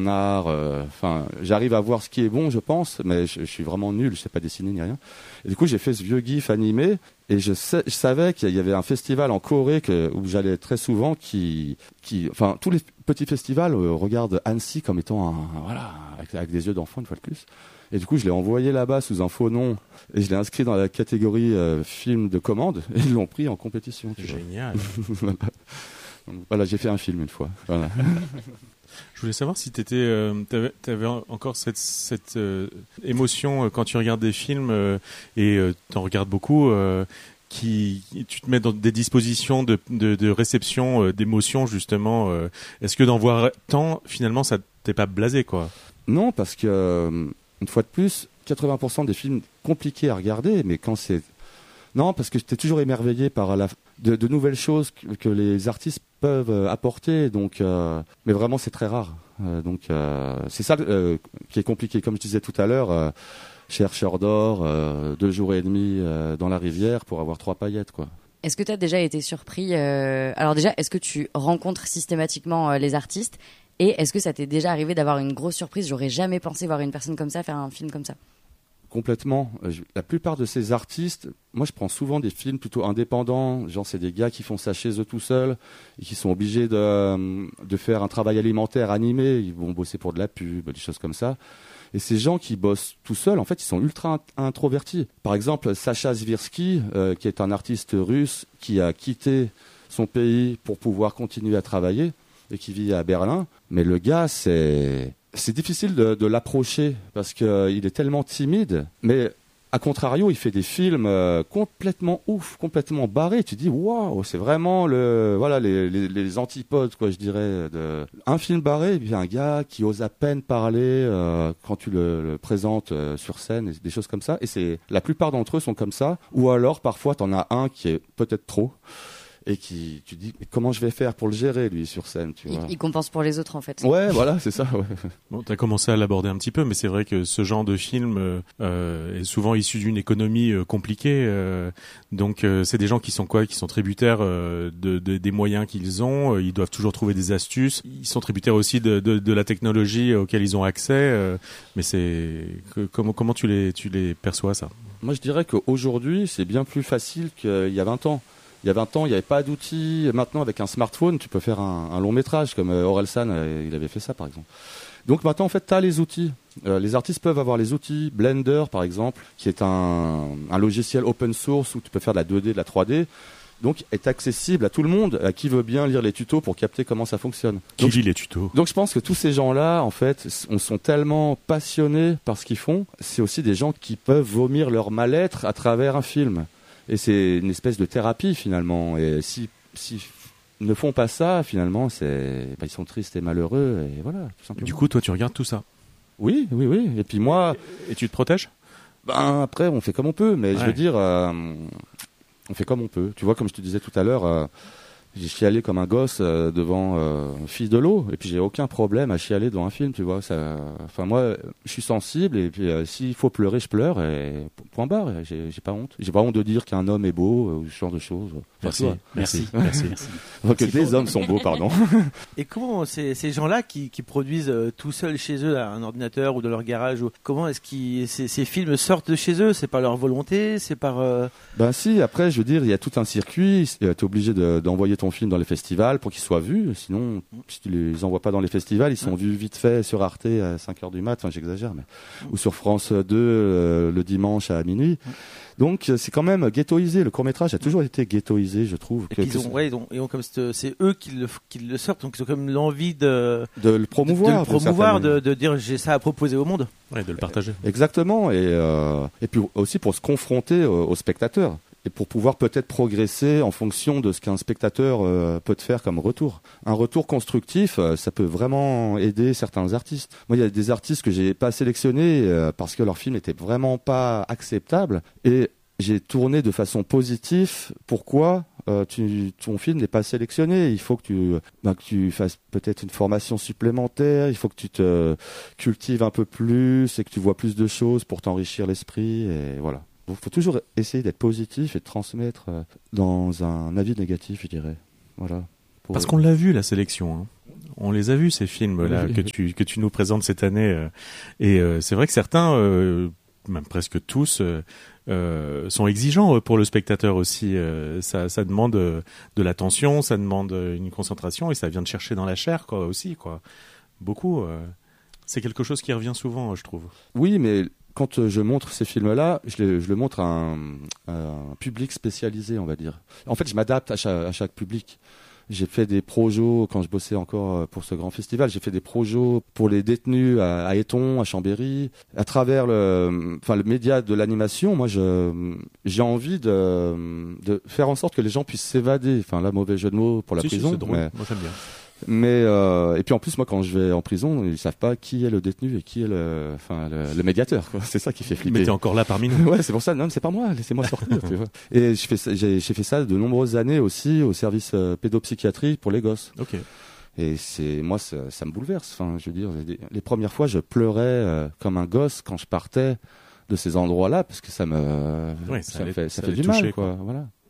en art. Enfin, j'arrive à voir ce qui est bon, je pense, mais je suis vraiment nul. Je sais pas dessiner ni rien. Et du coup, j'ai fait ce vieux gif animé. Et je savais qu'il y avait un festival en Corée où j'allais très souvent enfin, tous les petits festivals regardent Annecy comme étant voilà, avec des yeux d'enfant une fois de plus. Et du coup, je l'ai envoyé là-bas sous un faux nom et je l'ai inscrit dans la catégorie film de commande et ils l'ont pris en compétition. Génial. Donc, voilà, j'ai fait un film une fois. Voilà. Je voulais savoir si t'avais encore cette émotion quand tu regardes des films et t'en regardes beaucoup. Tu te mets dans des dispositions de réception d'émotions justement. Est-ce que d'en voir tant, finalement, ça t'est pas blasé, quoi? Non, parce que une fois de plus, 80% des films compliqués à regarder, mais quand c'est non, parce que j'étais toujours émerveillé par de nouvelles choses que les artistes peuvent apporter. Donc, mais vraiment, c'est très rare. Donc, c'est ça qui est compliqué. Comme je disais tout à l'heure. Chercheur d'or, 2 jours et demi dans la rivière pour avoir 3 paillettes, quoi. Est-ce que tu as déjà été surpris Alors déjà, est-ce que tu rencontres systématiquement les artistes? Et est-ce que ça t'est déjà arrivé d'avoir une grosse surprise? J'aurais jamais pensé voir une personne comme ça faire un film comme ça. Complètement. La plupart de ces artistes, moi je prends souvent des films plutôt indépendants, genre c'est des gars qui font ça chez eux tout seuls et qui sont obligés de faire un travail alimentaire animé, ils vont bosser pour de la pub, des choses comme ça. Et ces gens qui bossent tout seuls, en fait, ils sont ultra introvertis. Par exemple, Sacha Zvirsky, qui est un artiste russe qui a quitté son pays pour pouvoir continuer à travailler et qui vit à Berlin. Mais le gars, c'est difficile de l'approcher parce qu'il est tellement timide. Mais a contrario, il fait des films complètement ouf, complètement barrés. Tu dis, waouh, c'est vraiment les antipodes, quoi, je dirais. Un film barré, et puis un gars qui ose à peine parler quand tu le présentes sur scène, et des choses comme ça. Et la plupart d'entre eux sont comme ça. Ou alors, parfois, t'en as un qui est peut-être trop. Et tu dis, comment je vais faire pour le gérer, lui, sur scène, tu vois. Il compense pour les autres, en fait. Ouais, voilà, c'est ça, ouais. Bon, t'as commencé à l'aborder un petit peu, mais c'est vrai que ce genre de film est souvent issu d'une économie compliquée. Donc, c'est des gens qui sont tributaires des moyens qu'ils ont. Ils doivent toujours trouver des astuces. Ils sont tributaires aussi de la technologie auquel ils ont accès. Mais comment tu les perçois, ça? Moi, je dirais qu'aujourd'hui, c'est bien plus facile qu'il y a 20 ans. Il y a 20 ans, il n'y avait pas d'outils. Maintenant, avec un smartphone, tu peux faire un long métrage, comme Orelsan, il avait fait ça, par exemple. Donc maintenant, en fait, tu as les outils. Les artistes peuvent avoir les outils. Blender, par exemple, qui est un logiciel open source où tu peux faire de la 2D, de la 3D. Donc, est accessible à tout le monde, à qui veut bien lire les tutos pour capter comment ça fonctionne. Qui lit les tutos? Donc, je pense que tous ces gens-là, en fait, sont tellement passionnés par ce qu'ils font. C'est aussi des gens qui peuvent vomir leur mal-être à travers un film. Et c'est une espèce de thérapie, finalement. Et s'ils ne font pas ça, finalement, ils sont tristes et malheureux. Et voilà, tout simplement. Du coup, toi, tu regardes tout ça? Oui. Et puis moi... Et tu te protèges? Après, on fait comme on peut. Mais je veux dire, on fait comme on peut. Tu vois, comme je te disais tout à l'heure... j'ai chialé comme un gosse devant Fille de l'eau, et puis j'ai aucun problème à chialer devant un film, tu vois. Enfin, moi, je suis sensible, et puis s'il faut pleurer, je pleure, et point barre. J'ai pas honte. J'ai pas honte de dire qu'un homme est beau, ou ce genre de choses. Enfin, Merci. Enfin, que des hommes sont beaux, pardon. Et comment ces gens-là qui produisent tout seuls chez eux à un ordinateur ou dans leur garage, comment est-ce que ces films sortent de chez eux? C'est par leur volonté? C'est par... Ben si, après, je veux dire, il y a tout un circuit. T'es obligé d'envoyer ton film dans les festivals pour qu'il soit vu. Sinon, si tu les envoies pas dans les festivals, ils sont vus vite fait sur Arte à 5h du mat, enfin j'exagère, mais ou sur France 2 le dimanche à minuit. Donc c'est quand même ghettoisé. Le court-métrage a toujours été ghettoisé, je trouve. Et ils ont comme c'est eux qui le sortent, donc ils ont comme l'envie de le promouvoir, de dire j'ai ça à proposer au monde. Ouais, de le partager. Exactement. Et puis aussi pour se confronter aux spectateurs. Et pour pouvoir peut-être progresser en fonction de ce qu'un spectateur peut te faire comme retour. Un retour constructif, ça peut vraiment aider certains artistes. Moi, il y a des artistes que j'ai pas sélectionnés parce que leur film n'était vraiment pas acceptable. Et j'ai tourné de façon positive. Pourquoi ton film n'est pas sélectionné? Il faut que tu fasses peut-être une formation supplémentaire. Il faut que tu te cultives un peu plus et que tu vois plus de choses pour t'enrichir l'esprit. Et voilà. Il faut toujours essayer d'être positif et de transmettre dans un avis négatif, je dirais. Voilà. Parce qu'on l'a vu, la sélection. Hein. on les a vus ces films là Oui. que tu nous présentes cette année c'est vrai que certains même presque tous sont exigeants pour le spectateur aussi. Ça demande de l'attention, ça demande une concentration et ça vient de chercher dans la chair quoi aussi quoi. Beaucoup. C'est quelque chose qui revient souvent, je trouve. Oui, mais quand je montre ces films-là, je le montre à un public spécialisé, on va dire. En fait, je m'adapte à chaque public. J'ai fait des projos quand je bossais encore pour ce grand festival. J'ai fait des projos pour les détenus à Éton, à Chambéry. À travers le média de l'animation, moi, j'ai envie de faire en sorte que les gens puissent s'évader. Enfin, là, mauvais jeu de mots pour la prison. C'est drôle. Moi, j'aime bien. Mais et puis en plus moi quand je vais en prison ils savent pas qui est le détenu et qui est le médiateur quoi. C'est ça qui fait flipper. Mais t'es encore là parmi nous. Ouais, c'est pour ça. Non, mais c'est pas moi. Laissez-moi sortir. Tu vois. Et j'ai fait ça de nombreuses années aussi au service pédopsychiatrie pour les gosses. Ok. Et moi ça me bouleverse. Enfin, je veux dire, les premières fois je pleurais comme un gosse quand je partais de ces endroits-là parce que ça fait du mal quoi. Voilà.